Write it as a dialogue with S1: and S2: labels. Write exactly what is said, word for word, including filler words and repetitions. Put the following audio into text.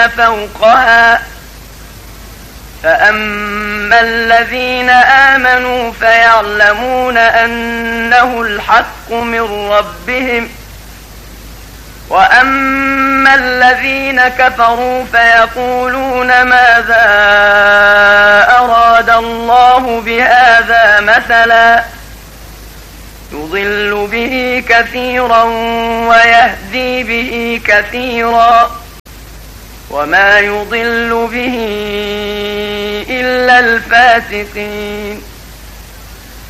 S1: فوقها. فأما الذين آمنوا فيعلمون أنه الحق من ربهم، وأما الذين كفروا فيقولون ماذا أراد الله بهذا مثلا، يضل به كثيرا ويهدي به كثيرا، وما يضل به إلا الفاسقين.